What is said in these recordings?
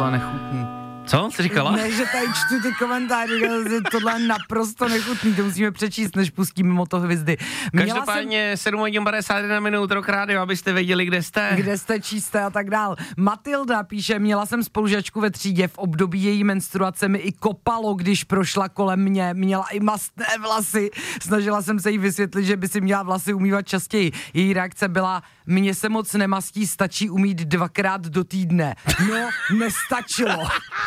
tohle nechutný. Co jsi říkala? Ne, že tady čtu ty komentáře, tohle je naprosto nechutný, to musíme přečíst, než pustíme Motohvězdy. Každopádně 7:51 Rock Radio, abyste věděli, kde jste. Kde jste, číste a tak dál. Matilda píše, měla jsem spolužačku ve třídě, v období její menstruace mi i kopalo, když prošla kolem mě, měla i mastné vlasy, snažila jsem se jí vysvětlit, že by si měla vlasy umývat častěji. Její reakce byla, mně se moc nemastí, stačí umýt 2krát do týdne. No, nestačilo.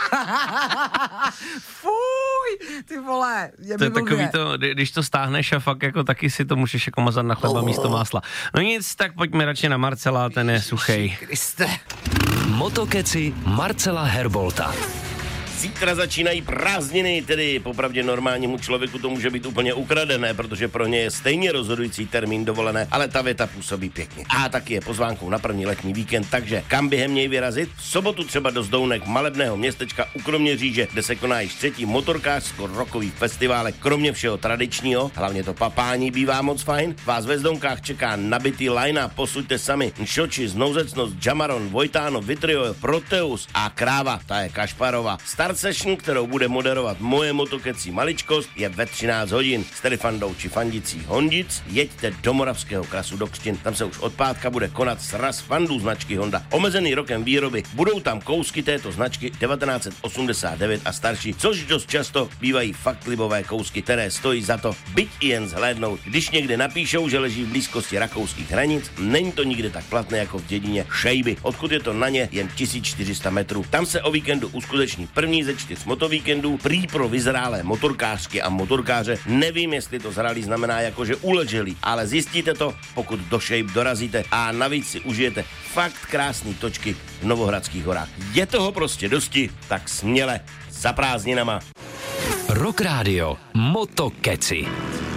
Fuj, ty vole, to je takový to, když to stáhneš a fakt jako taky si to můžeš jako mazat na chleba místo másla. No nic, tak pojďme radši na Marcela, ten je suchej. Motokeci Marcela Herbolta. Zítra začínají prázdniny, tedy popravdě normálnímu člověku to může být úplně ukradené, protože pro ně je stejně rozhodující termín dovolené, ale ta věta působí pěkně. A taky je pozvánkou na první letní víkend, takže kam během něj vyrazit? V sobotu třeba do Zdounek, malebného městečka u Kroměříže, kde se koná již 3. motorkářsko-rockový festivále, kromě všeho tradičního, hlavně to papání bývá moc fajn. Vás ve Zdounkách čeká nabitý line-up, posuďte sami, Nšoči, Znouzecnost, Jamaron, Vojtáno, Vitriol, Proteus a Kráva, ta je Kašparova. Start session, kterou bude moderovat moje motokecí maličkost, je ve 13 hodin. S tedy fandou či fandicí Hondic jeďte do Moravského Krasu do Křtin. Tam se už od pátka bude konat sraz fandů značky Honda. Omezený rokem výroby. Budou tam kousky této značky 1989 a starší, což dost často bývají fakt libové kousky, které stojí za to byť i jen zhlédnout. Když někde napíšou, že leží v blízkosti rakouských hranic, není to nikde tak platné jako v dědině Šejby, odkud je to na ně jen 1400 metrů. Tam se o víkendu uskuteční první ze 4 motovíkendů, prý pro vyzrálé motorkářky a motorkáře. Nevím, jestli to zralý znamená jako, že uleželi, ale zjistíte to, pokud do Shape dorazíte a navíc si užijete fakt krásný točky v Novohradských horách. Je toho prostě dosti, tak směle za prázdninama. Rock Radio Motokeci.